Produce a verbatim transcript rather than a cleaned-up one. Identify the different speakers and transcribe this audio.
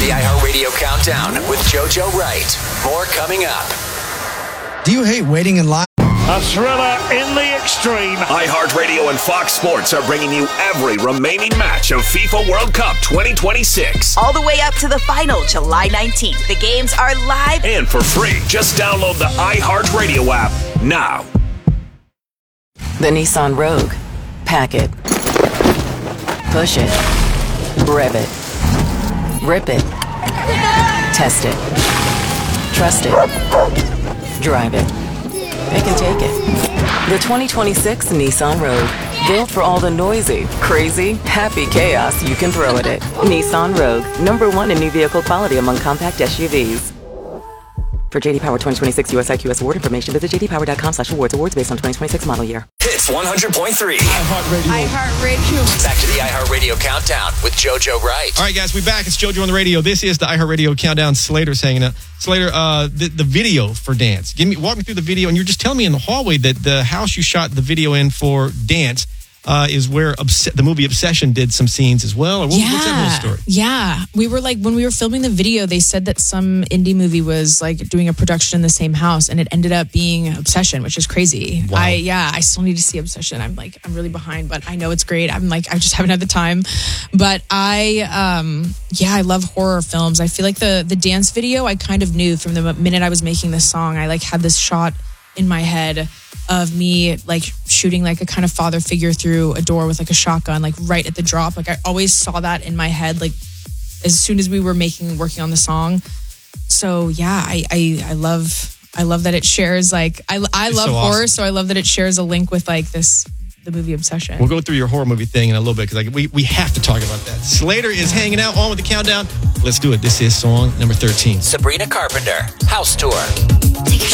Speaker 1: The iHeartRadio Countdown with JoJo Wright. More coming up.
Speaker 2: Do you hate waiting in line?
Speaker 3: A thriller in the extreme.
Speaker 4: iHeartRadio and Fox Sports are bringing you every remaining match of FIFA World Cup twenty twenty-six.
Speaker 5: All the way up to the final, July nineteenth. The games are live
Speaker 4: and for free. Just download the iHeartRadio app now.
Speaker 6: The Nissan Rogue. Pack it. Push it. Rev it. Rip it. Test it. Trust it. Drive it. Pick and take it. The twenty twenty-six Nissan Rogue. Built for all the noisy, crazy, happy chaos you can throw at it. Nissan Rogue. Number one in new vehicle quality among compact S U Vs. For J D Power twenty twenty-six U S I Q S award information, visit j d power dot com slash awards. Awards based on twenty twenty-six model year.
Speaker 1: Hits one hundred point three.
Speaker 2: iHeartRadio.
Speaker 7: iHeartRadio.
Speaker 1: Back to the iHeartRadio Countdown with JoJo Wright.
Speaker 8: All right, guys, we back. It's JoJo on the radio. This is the iHeartRadio Countdown. Slater's hanging out. Slater, uh, the, the video for Dance. Give me, walk me through the video. And you're just telling me in the hallway that the house you shot the video in for Dance uh, is where Obs- the movie Obsession did some scenes as well. Or what,
Speaker 7: yeah.
Speaker 8: what's that whole story?
Speaker 7: Yeah. We were like, when we were filming the video, they said that some indie movie was like doing a production in the same house, and it ended up being Obsession, which is crazy.
Speaker 8: Wow.
Speaker 7: I, yeah, I still need to see Obsession. I'm like, I'm really behind, but I know it's great. I'm like, I just haven't had the time. But I, um, yeah, I love horror films. I feel like the, the dance video, I kind of knew from the minute I was making this song. I like had this shot in my head of me like shooting like a kind of father figure through a door with like a shotgun, like right at the drop. Like I always saw that in my head, like as soon as we were making, working on the song. So yeah, I, I, I love, I love that it shares like, I, I
Speaker 8: It's
Speaker 7: love
Speaker 8: so
Speaker 7: horror.
Speaker 8: awesome.
Speaker 7: So I love that it shares a link with like this, the movie Obsession.
Speaker 8: We'll go through your horror movie thing in a little bit because like, we, we have to talk about that. Slater is hanging out on with the countdown. Let's do it. This is song number thirteen.
Speaker 1: Sabrina Carpenter, House Tour.
Speaker 5: Take a